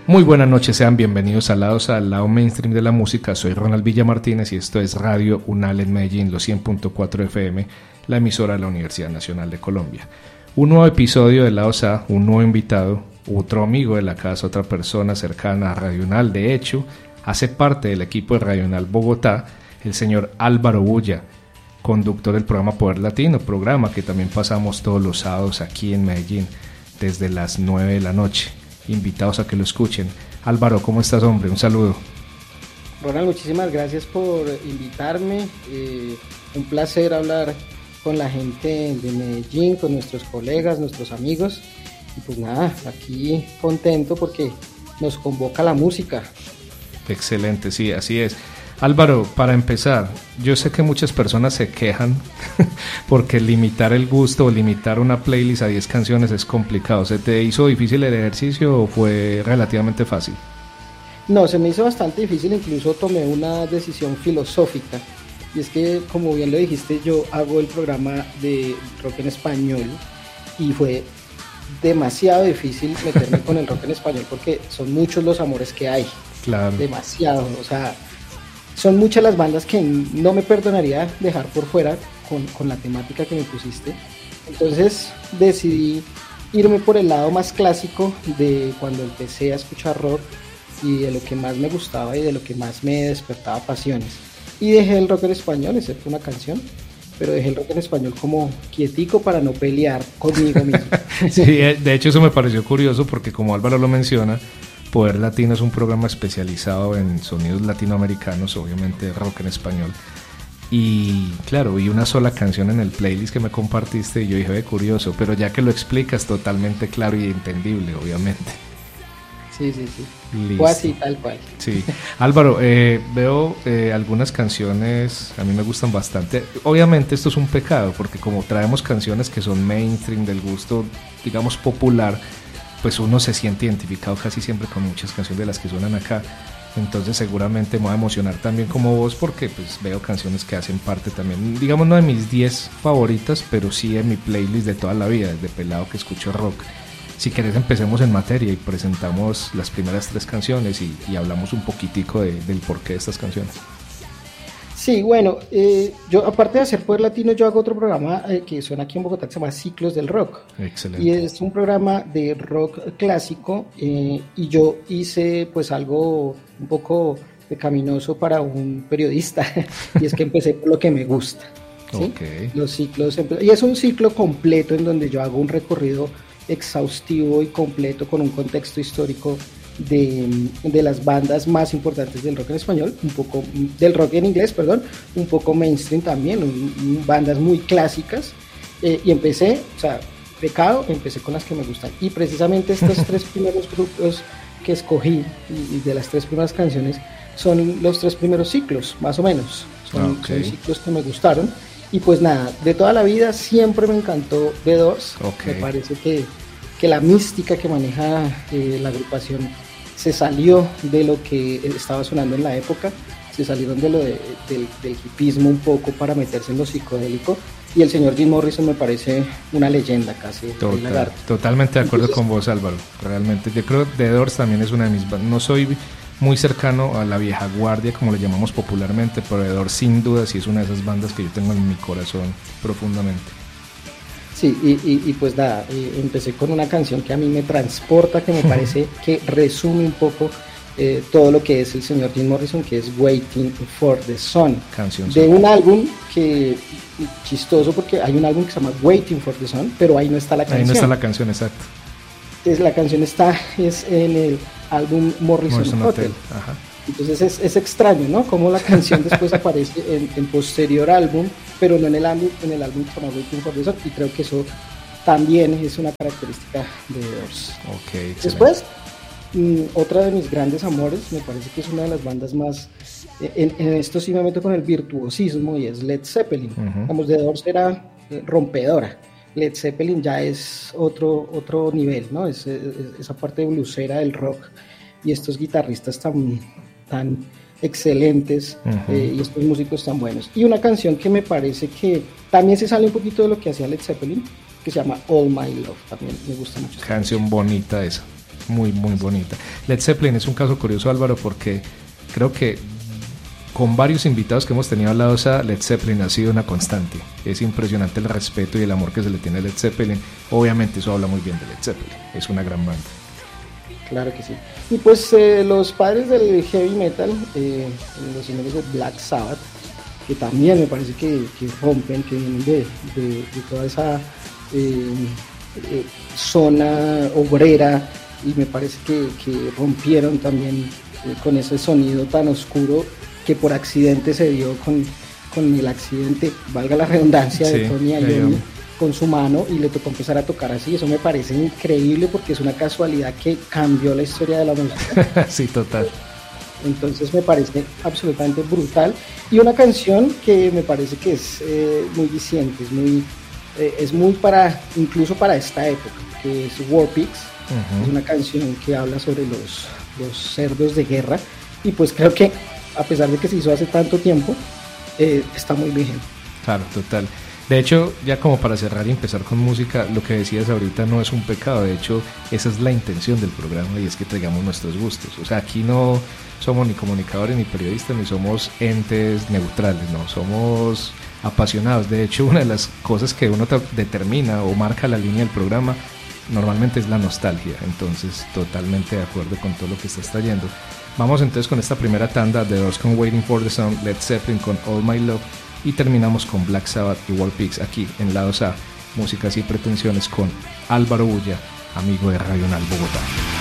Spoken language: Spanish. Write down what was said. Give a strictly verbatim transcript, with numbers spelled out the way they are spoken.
Muy buenas noches, sean bienvenidos al lado, al lado mainstream de la música. Soy Ronald Villa Martínez y esto es Radio UNAL en Medellín, los cien punto cuatro F M, la emisora de la Universidad Nacional de Colombia. Un nuevo episodio de Lados A, un nuevo invitado, otro amigo de la casa, otra persona cercana a Radio UNAL. De hecho, hace parte del equipo de Radio UNAL Bogotá, el señor Álvaro Bulla, conductor del programa Poder Latino, programa que también pasamos todos los sábados aquí en Medellín desde las nueve de la noche. Invitados a que lo escuchen. Álvaro, ¿cómo estás, hombre? Un saludo. Ronald, muchísimas gracias por invitarme. Eh, un placer hablar con la gente de Medellín, con nuestros colegas, nuestros amigos. Y pues nada, aquí contento porque nos convoca la música. Excelente, sí, así es. Álvaro, para empezar, yo sé que muchas personas se quejan porque limitar el gusto o limitar una playlist a diez canciones es complicado. ¿Se te hizo difícil el ejercicio o fue relativamente fácil? No, se me hizo bastante difícil, incluso tomé una decisión filosófica. Y es que, como bien lo dijiste, yo hago el programa de rock en español y fue demasiado difícil meterme con el rock en español porque son muchos los amores que hay. Claro. Demasiado, o sea... Son muchas las bandas que no me perdonaría dejar por fuera con, con la temática que me pusiste. Entonces decidí irme por el lado más clásico de cuando empecé a escuchar rock y de lo que más me gustaba y de lo que más me despertaba pasiones. Y dejé el rock en español, excepto una canción, pero dejé el rock en español como quietico para no pelear conmigo mismo. Sí, de hecho eso me pareció curioso porque, como Álvaro lo menciona, Poder Latino es un programa especializado en sonidos latinoamericanos, obviamente rock en español. Y claro, vi una sola canción en el playlist que me compartiste y yo dije, ve, curioso, pero ya que lo explicas, totalmente claro y entendible, obviamente. Sí, sí, sí. Fue así, tal cual. Sí. Álvaro, eh, veo eh, algunas canciones, a mí me gustan bastante. Obviamente esto es un pecado, porque como traemos canciones que son mainstream, del gusto, digamos, popular, pues uno se siente identificado casi siempre con muchas canciones de las que suenan acá. Entonces seguramente me voy a emocionar también como vos, porque pues veo canciones que hacen parte también, digamos, no de mis diez favoritas, pero sí de mi playlist de toda la vida, desde pelado que escucho rock. Si querés, empecemos en materia y presentamos las primeras tres canciones y, y hablamos un poquitico de, del porqué de estas canciones. Sí, bueno, eh, yo aparte de hacer Poder Latino, yo hago otro programa eh, que suena aquí en Bogotá que se llama Ciclos del Rock. Excelente. Y es un programa de rock clásico eh, y yo hice pues algo un poco pecaminoso para un periodista y es que empecé por lo que me gusta, ¿sí? Okay. Los ciclos, y es un ciclo completo en donde yo hago un recorrido exhaustivo y completo con un contexto histórico De, de las bandas más importantes del rock en español, un poco del rock en inglés, perdón, un poco mainstream también, un, un, bandas muy clásicas, eh, y empecé, o sea, pecado, empecé con las que me gustan, y precisamente estos tres primeros grupos que escogí, y, y de las tres primeras canciones, son los tres primeros ciclos, más o menos, son, okay. son ciclos que me gustaron, y pues nada, de toda la vida siempre me encantó The Doors, okay. Me parece que, que la mística que maneja eh, la agrupación se salió de lo que estaba sonando en la época, se salieron de lo de, de, del hipismo un poco para meterse en lo psicodélico, y el señor Jim Morrison me parece una leyenda casi. Total, totalmente de acuerdo. Entonces, con vos, Álvaro, realmente yo creo que The Doors también es una de mis bandas, no soy muy cercano a la vieja guardia como le llamamos popularmente, pero The Doors sin duda sí es una de esas bandas que yo tengo en mi corazón profundamente. Sí, y, y, y pues nada, eh, empecé con una canción que a mí me transporta, que me parece que resume un poco eh, todo lo que es el señor Jim Morrison, que es Waiting for the Sun, canción de un álbum que, chistoso porque hay un álbum que se llama Waiting for the Sun, pero ahí no está la canción. Ahí no está la canción, exacto. Es, la canción está es en el álbum Morrison, Morrison Hotel. Hotel. Ajá. Entonces es, es extraño, ¿no? Como la canción después aparece en, en posterior álbum, pero no en el álbum, en el álbum que se llama Waiting for the Sun, y creo que eso también es una característica de The Doors. Okay, después, mmm, otra de mis grandes amores, me parece que es una de las bandas más, en, en esto sí me meto con el virtuosismo, y es Led Zeppelin. Uh-huh. Vamos, The Doors era eh, rompedora. Led Zeppelin ya es otro, otro nivel, ¿no? Es, es, esa parte blusera del rock y estos guitarristas tan... tan excelentes, uh-huh. eh, y estos músicos tan buenos. Y una canción que me parece que también se sale un poquito de lo que hacía Led Zeppelin, que se llama All My Love, también me gusta mucho. Canción bonita esa. muy, muy bonita. Led Zeppelin es un caso curioso, Álvaro, porque creo que con varios invitados que hemos tenido al lado, esa Led Zeppelin ha sido una constante. Es impresionante el respeto y el amor que se le tiene a Led Zeppelin. Obviamente eso habla muy bien de Led Zeppelin, es una gran banda. Claro que sí. Y pues eh, los padres del heavy metal, eh, los señores de Black Sabbath, que también me parece que, que rompen, que vienen de, de, de toda esa eh, eh, zona obrera, y me parece que, que rompieron también eh, con ese sonido tan oscuro que por accidente se dio con, con el accidente, valga la redundancia, sí, de Tony Iommi con su mano, y le tocó empezar a tocar así. Eso me parece increíble porque es una casualidad que cambió la historia de la música. Sí, total. Entonces me parece absolutamente brutal, y una canción que me parece que es eh, muy diciente, es muy, eh, es muy para, incluso para esta época, que es War Pigs. Uh-huh. Es una canción que habla sobre los, los cerdos de guerra, y pues creo que a pesar de que se hizo hace tanto tiempo, eh, está muy vigente. Claro, total. De hecho, ya como para cerrar y empezar con música, lo que decías ahorita no es un pecado. De hecho, esa es la intención del programa, y es que traigamos nuestros gustos. O sea, aquí no somos ni comunicadores, ni periodistas, ni somos entes neutrales, no, somos apasionados. De hecho, una de las cosas que uno determina o marca la línea del programa normalmente es la nostalgia. Entonces, totalmente de acuerdo con todo lo que estás trayendo. Vamos entonces con esta primera tanda de Doors con Waiting for the Sun, Led Zeppelin con All My Love, y terminamos con Black Sabbath y War Pigs aquí en Lados A, Músicas y Pretensiones, con Álvaro Bulla, amigo de Radional Bogotá.